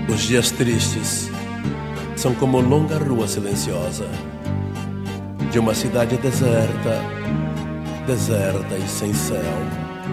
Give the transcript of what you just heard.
Os dias tristes são como longa rua silenciosa de uma cidade deserta, deserta e sem céu.